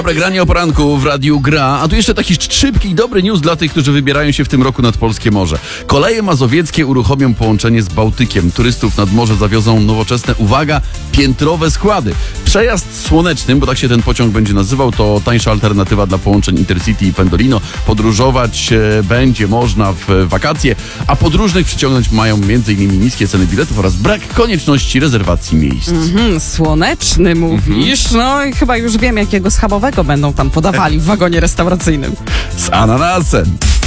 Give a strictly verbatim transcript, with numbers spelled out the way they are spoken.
Dobre granie o poranku w Radiu Gra, a tu jeszcze taki szybki i dobry news dla tych, którzy wybierają się w tym roku nad polskie morze. Koleje mazowieckie uruchomią połączenie z Bałtykiem. Turystów nad morze zawiozą nowoczesne, uwaga, piętrowe składy. Przejazd słonecznym, bo tak się ten pociąg będzie nazywał, to tańsza alternatywa dla połączeń Intercity i Pendolino. Podróżować e, będzie można w wakacje, a podróżnych przyciągnąć mają m.in. niskie ceny biletów oraz brak konieczności rezerwacji miejsc. Mhm, słoneczny mówisz? No i chyba już wiem, jakiego schabowego będą tam podawali w wagonie restauracyjnym. Z ananasem.